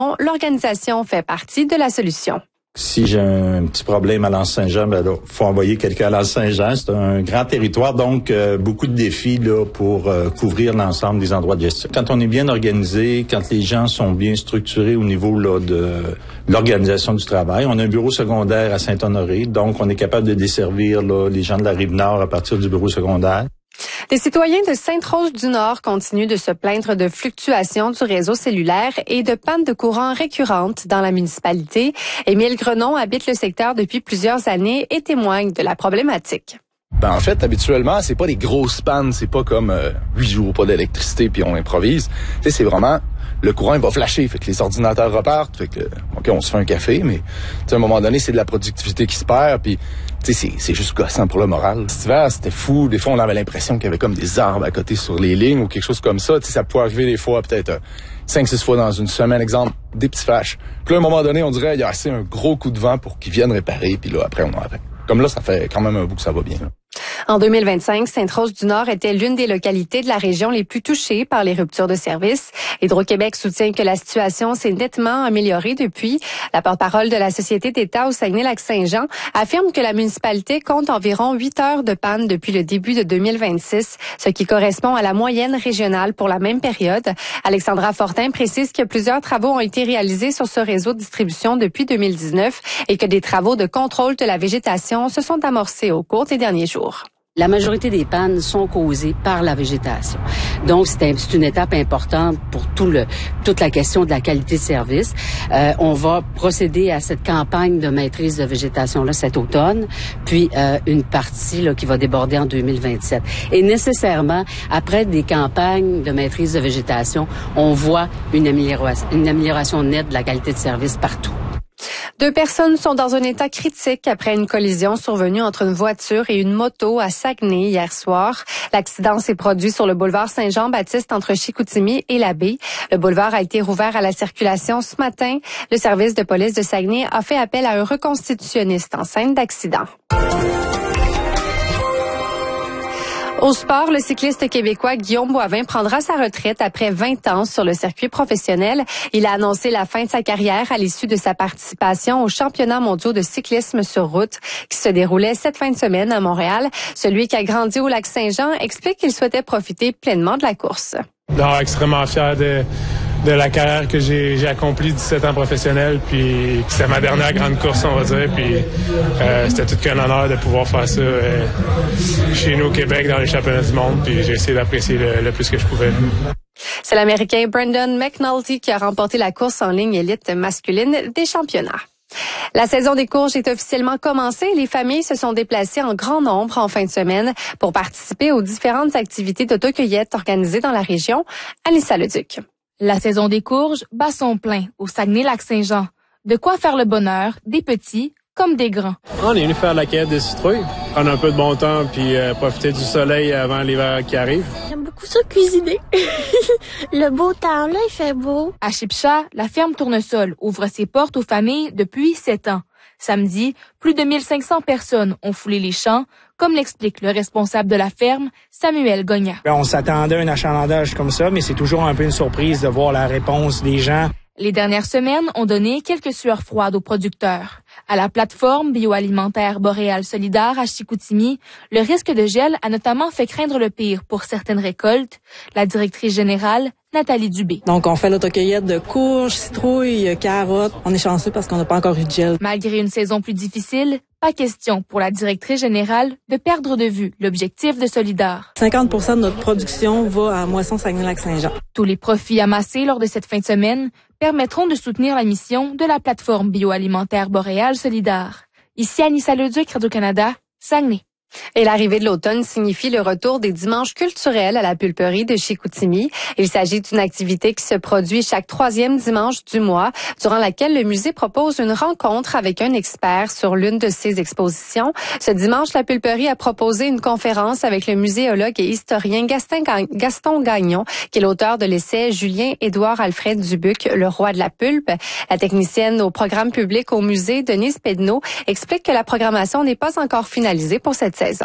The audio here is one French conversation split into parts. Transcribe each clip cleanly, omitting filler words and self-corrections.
L'organisation fait partie de la solution. Si j'ai un petit problème à l'Anse-Saint-Jean, ben là, faut envoyer quelqu'un à l'Anse-Saint-Jean. C'est un grand territoire, donc beaucoup de défis là pour couvrir l'ensemble des endroits de gestion. Quand on est bien organisé, quand les gens sont bien structurés au niveau là de l'organisation du travail, on a un bureau secondaire à Saint-Honoré, donc on est capable de desservir là, les gens de la Rive-Nord à partir du bureau secondaire. Les citoyens de Sainte-Rose-du-Nord continuent de se plaindre de fluctuations du réseau cellulaire et de pannes de courant récurrentes dans la municipalité. Émile Grenon habite le secteur depuis plusieurs années et témoigne de la problématique. En fait, habituellement, c'est pas des grosses pannes, c'est pas comme 8 jours pas d'électricité puis on improvise. Tu sais, c'est vraiment le courant il va flasher, fait que les ordinateurs repartent, fait que OK, on se fait un café, mais à un moment donné, c'est de la productivité qui se perd puis tu sais c'est juste gossant pour le moral. Cet hiver, c'était fou, des fois on avait l'impression qu'il y avait comme des arbres à côté sur les lignes ou quelque chose comme ça, tu sais ça pouvait arriver des fois peut-être 5-6 fois dans une semaine, exemple, des petits flashs. Puis là, à un moment donné, on dirait il y a assez un gros coup de vent pour qu'ils viennent réparer puis là après on en arrête. Comme là, ça fait quand même un bout que ça va bien. Là. En 2025, Sainte-Rose-du-Nord était l'une des localités de la région les plus touchées par les ruptures de service. Hydro-Québec soutient que la situation s'est nettement améliorée depuis. La porte-parole de la Société d'État au Saguenay-Lac-Saint-Jean affirme que la municipalité compte environ 8 heures de panne depuis le début de 2026, ce qui correspond à la moyenne régionale pour la même période. Alexandra Fortin précise que plusieurs travaux ont été réalisés sur ce réseau de distribution depuis 2019 et que des travaux de contrôle de la végétation se sont amorcés au cours des derniers jours. La majorité des pannes sont causées par la végétation. Donc, c'est une étape importante pour toute la question de la qualité de service. On va procéder à cette campagne de maîtrise de végétation-là cet automne, puis une partie là, qui va déborder en 2027. Et nécessairement, après des campagnes de maîtrise de végétation, on voit une amélioration nette de la qualité de service partout. 2 personnes sont dans un état critique après une collision survenue entre une voiture et une moto à Saguenay hier soir. L'accident s'est produit sur le boulevard Saint-Jean-Baptiste entre Chicoutimi et la Baie. Le boulevard a été rouvert à la circulation ce matin. Le service de police de Saguenay a fait appel à un reconstitutionniste en scène d'accident. Au sport, le cycliste québécois Guillaume Boivin prendra sa retraite après 20 ans sur le circuit professionnel. Il a annoncé la fin de sa carrière à l'issue de sa participation aux championnats mondiaux de cyclisme sur route qui se déroulaient cette fin de semaine à Montréal. Celui qui a grandi au Lac-Saint-Jean explique qu'il souhaitait profiter pleinement de la course. Non, extrêmement fier de la carrière que j'ai accomplie 17 ans professionnel, puis c'était ma dernière grande course, on va dire, puis c'était tout qu'un honneur de pouvoir faire ça chez nous au Québec dans les championnats du monde, puis j'ai essayé d'apprécier le plus que je pouvais. C'est l'Américain Brandon McNulty qui a remporté la course en ligne élite masculine des championnats. La saison des courges est officiellement commencée. Les familles se sont déplacées en grand nombre en fin de semaine pour participer aux différentes activités d'autocueillette organisées dans la région. Anissa Leduc. La saison des courges bat son plein au Saguenay-Lac-Saint-Jean. De quoi faire le bonheur des petits comme des grands. On est venu faire la cueillette des citrouilles, prendre un peu de bon temps puis profiter du soleil avant l'hiver qui arrive. J'aime beaucoup ça cuisiner. Le beau temps là, il fait beau. À Chipcha, la ferme Tournesol ouvre ses portes aux familles depuis 7 ans. Samedi, plus de 1500 personnes ont foulé les champs, comme l'explique le responsable de la ferme, Samuel Gogna. On s'attendait à un achalandage comme ça, mais c'est toujours un peu une surprise de voir la réponse des gens. Les dernières semaines ont donné quelques sueurs froides aux producteurs. À la plateforme bioalimentaire Boréal Solidaire à Chicoutimi, le risque de gel a notamment fait craindre le pire pour certaines récoltes. La directrice générale, Nathalie Dubé. Donc, on fait l'autocueillette de courges, citrouilles, carottes. On est chanceux parce qu'on n'a pas encore eu de gel. Malgré une saison plus difficile, pas question pour la directrice générale de perdre de vue l'objectif de Solidar. 50% de notre production va à Moisson Saguenay-Lac-Saint-Jean. Tous les profits amassés lors de cette fin de semaine permettront de soutenir la mission de la plateforme bioalimentaire Boréal Solidaire. Ici Anissa Leduc, Radio-Canada, Saguenay. Et l'arrivée de l'automne signifie le retour des dimanches culturels à la pulperie de Chicoutimi. Il s'agit d'une activité qui se produit chaque 3e dimanche du mois, durant laquelle le musée propose une rencontre avec un expert sur l'une de ses expositions. Ce dimanche, la pulperie a proposé une conférence avec le muséologue et historien Gaston Gagnon, qui est l'auteur de l'essai Julien-Édouard Alfred Dubuc, le roi de la pulpe. La technicienne au programme public au musée, Denise Pedneau, explique que la programmation n'est pas encore finalisée pour cette saison.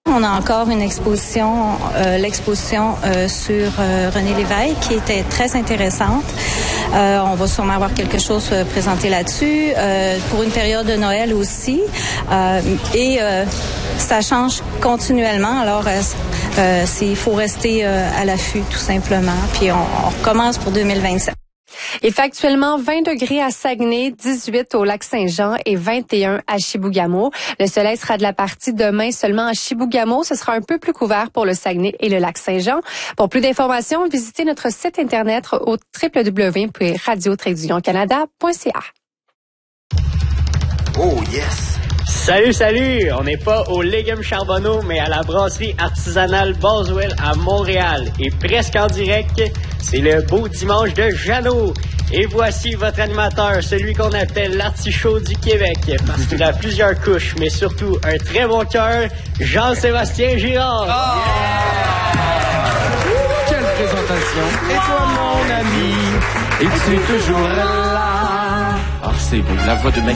On a encore une exposition, l'exposition sur René Lévesque, qui était très intéressante. On va sûrement avoir quelque chose présenté là-dessus, pour une période de Noël aussi. Et ça change continuellement, alors il faut rester à l'affût tout simplement. Puis on recommence pour 2027. Il fait actuellement 20 degrés à Saguenay, 18 au Lac-Saint-Jean et 21 à Chibougamau. Le soleil sera de la partie demain seulement à Chibougamau. Ce sera un peu plus couvert pour le Saguenay et le Lac-Saint-Jean. Pour plus d'informations, visitez notre site Internet au www.radio-canada.ca. Oh yes! Salut! On n'est pas au Légumes Charbonneau, mais à la brasserie artisanale Boswell à Montréal. Et presque en direct, c'est le beau dimanche de Jeannot. Et voici votre animateur, celui qu'on appelle l'artichaut du Québec, parce qu'il a plusieurs couches, mais surtout un très bon cœur, Jean-Sébastien Girard. Oh! Yeah! Quelle présentation! Et toi, mon ami, es-tu toujours là? Ah, c'est beau, la voix de Maggie